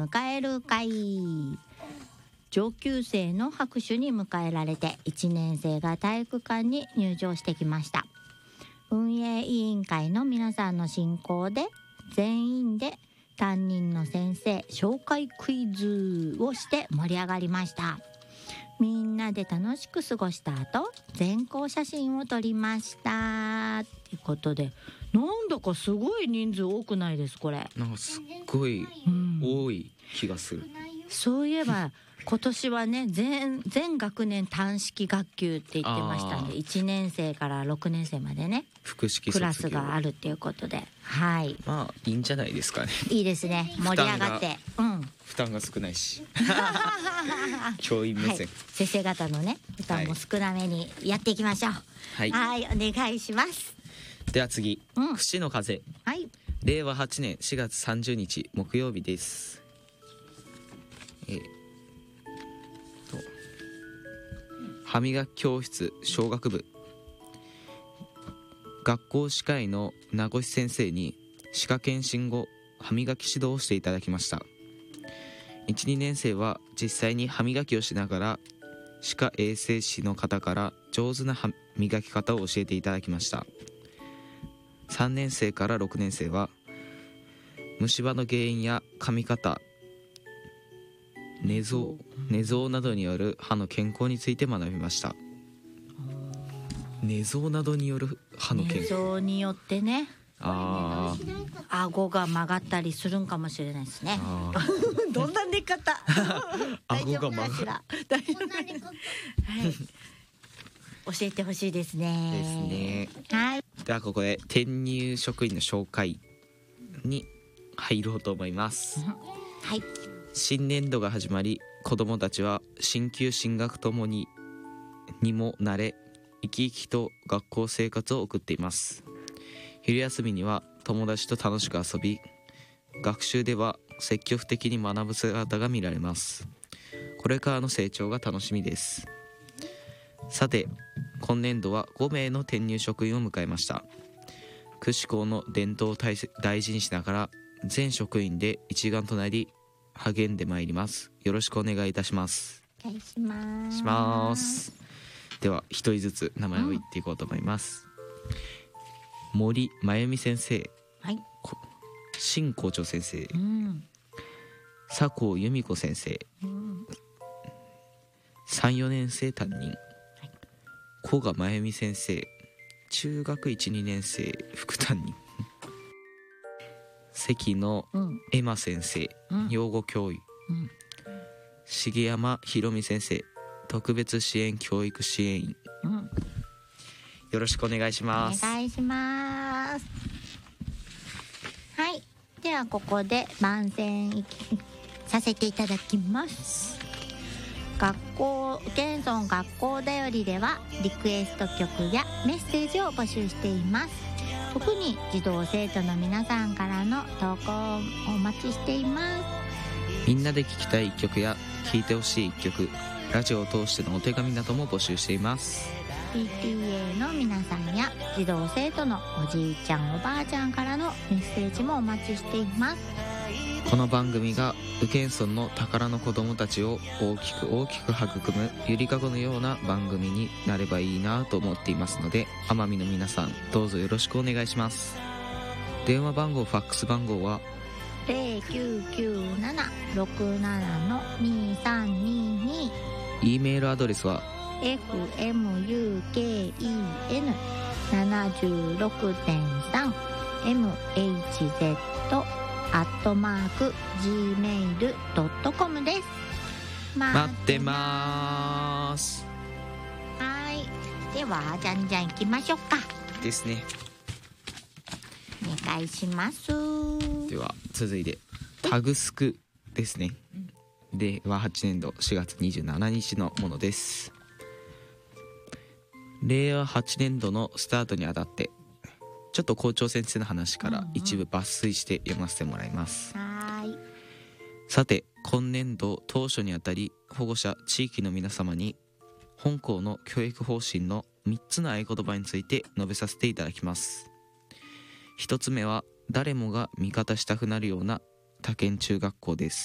迎える会。上級生の拍手に迎えられて1年生が体育館に入場してきました。運営委員会の皆さんの進行で全員で担任の先生紹介クイズをして盛り上がりました。みんなで楽しく過ごした後、全校写真を撮りましたってことで、なんだかすごい人数多くないですこれ。 なんかすっごい多い気がする。 そういえば今年はね、全学年短式学級って言ってましたんで、1年生から6年生までね、 複式クラスがあるっていうことで、はい。 まあいいんじゃないですかね。 いいですね、盛り上がって、 負担が少ないし教員目線、 はい、先生方のね負担も少なめにやっていきましょう。はい、はい、お願いします。 では次、串の風、はい、令和8年4月30日木曜日です。歯磨き教室小学部、学校歯科医の名越先生に歯科検診後歯磨き指導をしていただきました。 1,2 年生は実際に歯磨きをしながら歯科衛生士の方から上手な歯磨き方を教えていただきました。3年生から6年生は虫歯の原因や噛み方、寝相などによる歯の健康について学びました。寝相などによる歯の健康、 寝相によってね、顎が曲がったりするんかもしれないですね。どんな寝方顎が曲がる、 大丈夫、はい、教えてほしいですね。はい、 ではここで転入職員の紹介に入ろうと思います。はい、新年度が始まり、子どもたちは進級進学ともにも慣れ、生き生きと学校生活を送っています。昼休みには友達と楽しく遊び、学習では積極的に学ぶ姿が見られます。これからの成長が楽しみです。さて、今年度は5名の転入職員を迎えました。串校の伝統を大事にしながら全職員で一丸となり励んでまいります。よろしくお願いいたします。 お願いします。 では一人ずつ名前を言っていこうと思います。森真由美先生、はい、新校長先生、佐藤由美子先生、3、4年生担任、古賀真由美先生、中学1、2年生副担任、関野恵麻先生、養護教諭、重山博美先生、特別支援教育支援員、よろしくお願いします。 お願いします。はい、ではここで番宣させていただきます。現存学校だよりではリクエスト曲やメッセージを募集しています。特に児童生徒の皆さんからの投稿をお待ちしています。 みんなで聴きたい一曲や聴いてほしい一曲、ラジオを通してのお手紙なども募集しています。 PTA の皆さんや児童生徒のおじいちゃんおばあちゃんからのメッセージもお待ちしています。 この番組が宇検村の宝の子供たちを大きく育むゆりかごのような番組になればいいなと思っていますので、奄美の皆さんどうぞよろしくお願いします。電話番号、ファックス番号は 0997-67-2322、 E メールアドレスは fmuken760.mhz@gmail.com です。 待ってまーす。 はい、ではじゃんじゃん行きましょうか。 ですね。 お願いします。 では続いてタグスクですね。令和8年度4月27日のものです。令和8年度のスタートにあたってちょっと校長先生の話から一部抜粋して読ませてもらいます。さて、今年度当初にあたり保護者地域の皆様に本校の教育方針の3つの合言葉について述べさせていただきます。1つ目は誰もが味方したくなるような他県中学校です。